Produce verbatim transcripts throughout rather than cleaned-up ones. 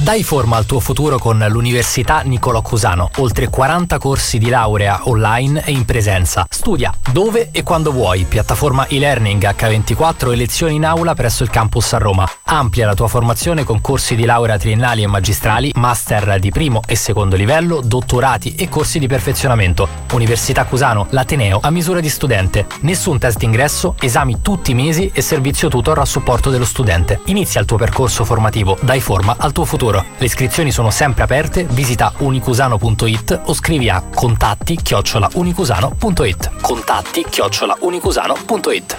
Dai forma al tuo futuro con l'Università Niccolò Cusano. Oltre quaranta corsi di laurea online e in presenza. Studia dove e quando vuoi. Piattaforma e-learning acca ventiquattro e lezioni in aula presso il campus a Roma. Amplia la tua formazione con corsi di laurea triennali e magistrali, master di primo e secondo livello, dottorati e corsi di perfezionamento. Università Cusano, l'ateneo a misura di studente. Nessun test d'ingresso, esami tutti i mesi e servizio tutor a supporto dello studente. Inizia il tuo percorso formativo. Dai forma al tuo futuro. Le iscrizioni sono sempre aperte, visita unicusano punto it o scrivi a contatti chiocciola unicusano punto it. Contatti chiocciola unicusano punto it.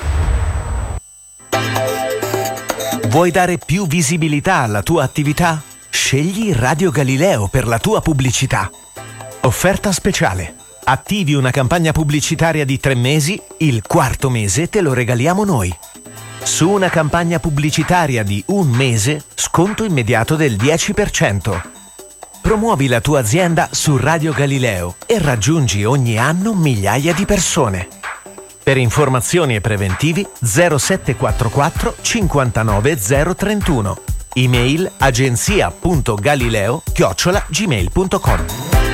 Vuoi dare più visibilità alla tua attività? Scegli Radio Galileo per la tua pubblicità. Offerta speciale. Attivi una campagna pubblicitaria di tre mesi, il quarto mese te lo regaliamo noi. Su una campagna pubblicitaria di un mese, sconto immediato del dieci per cento. Promuovi la tua azienda su Radio Galileo e raggiungi ogni anno migliaia di persone. Per informazioni e preventivi zero sette quattro quattro cinquantanove zero trentuno. Email agenzia punto galileo chiocciola gmail punto com.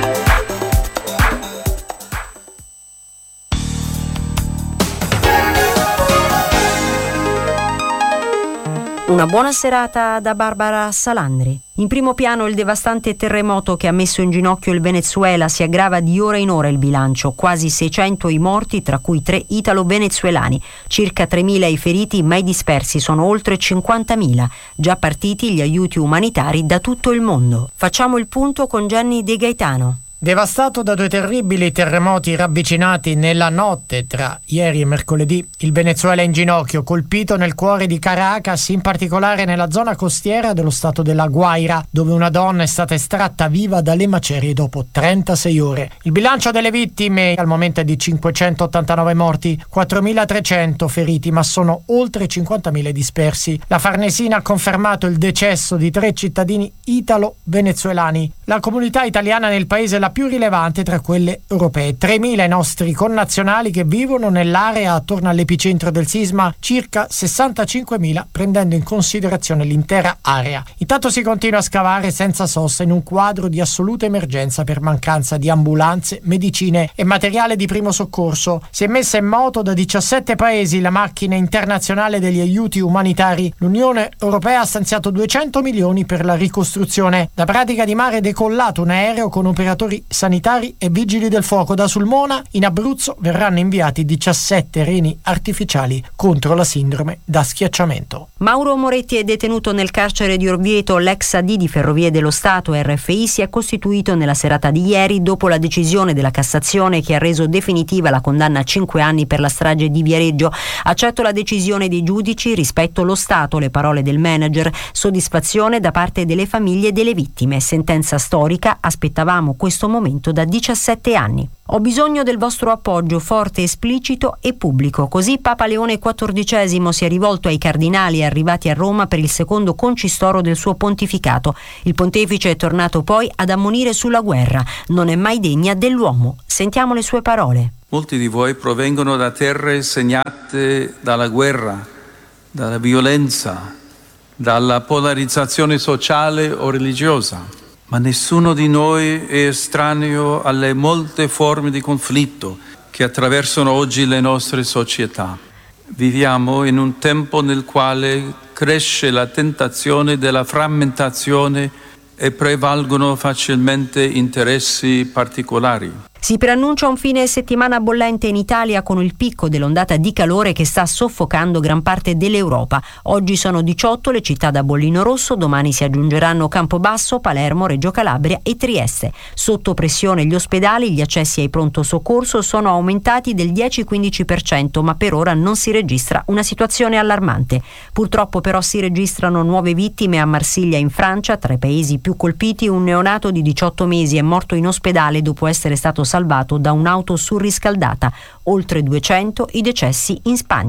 Una buona serata da Barbara Salandri. In primo piano il devastante terremoto che ha messo in ginocchio il Venezuela. Si aggrava di ora in ora il bilancio, quasi seicento i morti, tra cui tre italo-venezuelani, circa tremila i feriti, ma i dispersi sono oltre cinquantamila. Già partiti gli aiuti umanitari da tutto il mondo. Facciamo il punto con Gianni De Gaetano. Devastato da due terribili terremoti ravvicinati nella notte tra ieri e mercoledì, il Venezuela è in ginocchio, colpito nel cuore di Caracas, in particolare nella zona costiera dello stato della Guaira, dove una donna è stata estratta viva dalle macerie dopo trentasei ore. Il bilancio delle vittime al momento è di cinquecentottantanove morti, quattromilatrecento feriti, ma sono oltre cinquantamila dispersi. La Farnesina ha confermato il decesso di tre cittadini italo-venezuelani. La comunità italiana nel paese è la più rilevante tra quelle europee. tremila i nostri connazionali che vivono nell'area attorno all'epicentro del sisma, circa sessantacinquemila prendendo in considerazione l'intera area. Intanto si continua a scavare senza sosta in un quadro di assoluta emergenza per mancanza di ambulanze, medicine e materiale di primo soccorso. Si è messa in moto da diciassette paesi la macchina internazionale degli aiuti umanitari. L'Unione Europea ha stanziato duecento milioni per la ricostruzione. Da Pratica di Mare è decollato un aereo con operatori sanitari e vigili del fuoco. Da Sulmona in Abruzzo verranno inviati diciassette reni artificiali contro la sindrome da schiacciamento. Mauro Moretti è detenuto nel carcere di Orvieto. L'ex A D di Ferrovie dello Stato R F I si è costituito nella serata di ieri dopo la decisione della Cassazione che ha reso definitiva la condanna a cinque anni per la strage di Viareggio. Accetto la decisione dei giudici, rispetto lo Stato, le parole del manager, soddisfazione da parte delle famiglie delle vittime, sentenza storica, aspettavamo questo momento da diciassette anni. Ho bisogno del vostro appoggio forte, esplicito e pubblico. Così Papa Leone quattordicesimo si è rivolto ai cardinali arrivati a Roma per il secondo concistoro del suo pontificato. Il pontefice è tornato poi ad ammonire sulla guerra. Non è mai degna dell'uomo. Sentiamo le sue parole. Molti di voi provengono da terre segnate dalla guerra, dalla violenza, dalla polarizzazione sociale o religiosa. Ma nessuno di noi è estraneo alle molte forme di conflitto che attraversano oggi le nostre società. Viviamo in un tempo nel quale cresce la tentazione della frammentazione e prevalgono facilmente interessi particolari. Si preannuncia un fine settimana bollente in Italia con il picco dell'ondata di calore che sta soffocando gran parte dell'Europa. Oggi sono diciotto le città da bollino rosso, domani si aggiungeranno Campobasso, Palermo, Reggio Calabria e Trieste. Sotto pressione gli ospedali, gli accessi ai pronto soccorso sono aumentati del dieci-quindici per cento, ma per ora non si registra una situazione allarmante. Purtroppo però si registrano nuove vittime a Marsiglia in Francia, tra i paesi più colpiti un neonato di diciotto mesi è morto in ospedale dopo essere stato salvato da un'auto surriscaldata, oltre duecento i decessi in Spagna.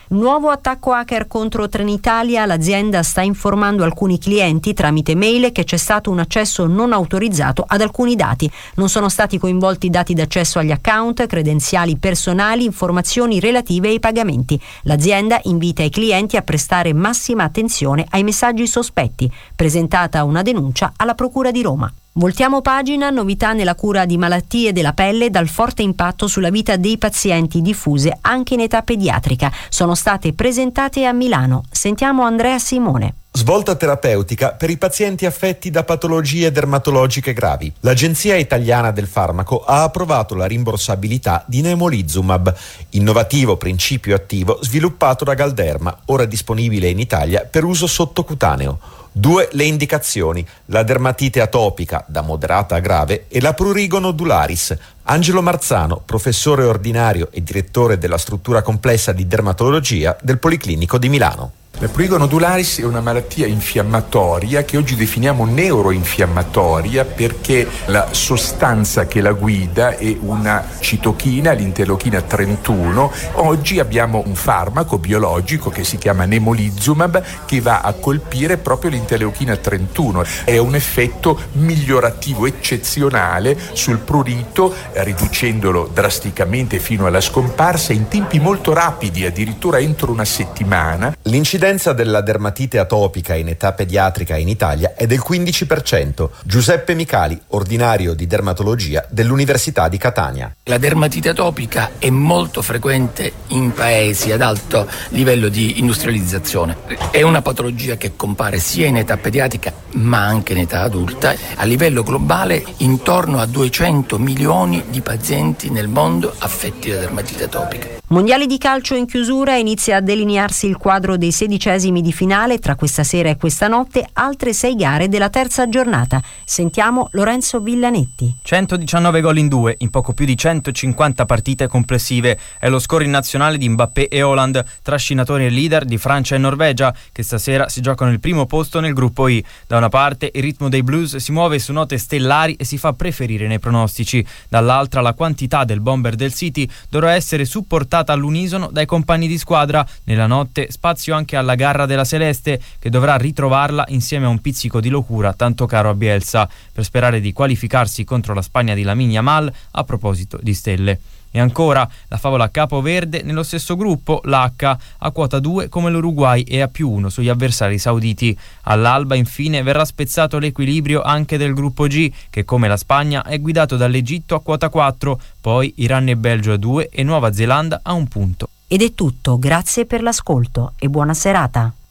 Nuovo attacco hacker contro Trenitalia, l'azienda sta informando alcuni clienti tramite mail che c'è stato un accesso non autorizzato ad alcuni dati. Non sono stati coinvolti dati d'accesso agli account, credenziali personali, informazioni relative ai pagamenti. L'azienda invita i clienti a prestare massima attenzione ai messaggi sospetti. Presentata una denuncia alla Procura di Roma. Voltiamo pagina, novità nella cura di malattie della pelle dal forte impatto sulla vita dei pazienti diffuse anche in età pediatrica. Sono state presentate a Milano. Sentiamo Andrea Simone. Svolta terapeutica per i pazienti affetti da patologie dermatologiche gravi. L'Agenzia Italiana del Farmaco ha approvato la rimborsabilità di Nemolizumab, innovativo principio attivo sviluppato da Galderma, ora disponibile in Italia per uso sottocutaneo. Due le indicazioni, la dermatite atopica da moderata a grave e la prurigo nodularis. Angelo Marzano, professore ordinario e direttore della struttura complessa di dermatologia del Policlinico di Milano. La prurigo nodularis è una malattia infiammatoria che oggi definiamo neuroinfiammatoria perché la sostanza che la guida è una citochina, l'interleuchina trentuno. Oggi abbiamo un farmaco biologico che si chiama Nemolizumab che va a colpire proprio l'interleuchina trentuno. È un effetto migliorativo eccezionale sul prurito, riducendolo drasticamente fino alla scomparsa in tempi molto rapidi, addirittura entro una settimana. L'incidenza della dermatite atopica in età pediatrica in Italia è del quindici per cento. Giuseppe Micali, ordinario di dermatologia dell'Università di Catania. La dermatite atopica è molto frequente in paesi ad alto livello di industrializzazione. È una patologia che compare sia in età pediatrica ma anche in età adulta. A livello globale intorno a duecento milioni di pazienti nel mondo affetti da dermatite atopica. Mondiali di calcio in chiusura, inizia a delinearsi il quadro dei sedicesimi di finale. Tra questa sera e questa notte altre sei gare della terza giornata. Sentiamo Lorenzo Villanetti. centodiciannove gol in due, in poco più di centocinquanta partite complessive. È lo score in nazionale di Mbappé e Haaland, trascinatori e leader di Francia e Norvegia, che stasera si giocano il primo posto nel gruppo I. Da una parte il ritmo dei Blues si muove su note stellari e si fa preferire nei pronostici. Dall'altra la quantità del bomber del City dovrà essere supportata all'unisono dai compagni di squadra. Nella notte spazio anche alla garra della Celeste, che dovrà ritrovarla insieme a un pizzico di locura tanto caro a Bielsa, per sperare di qualificarsi contro la Spagna di Lamine Yamal. A proposito di stelle. E ancora la favola capoverde nello stesso gruppo, l'H a quota due come l'Uruguay e a più uno sugli avversari sauditi. All'alba infine verrà spezzato l'equilibrio anche del gruppo G, che come la Spagna è guidato dall'Egitto a quota quattro, poi Iran e Belgio a due e Nuova Zelanda a un punto. Ed è tutto, grazie per l'ascolto e buona serata.